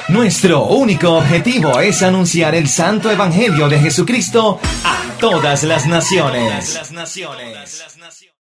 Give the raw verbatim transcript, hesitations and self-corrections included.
Nuestro único objetivo es anunciar el santo evangelio de Jesucristo a todas las naciones.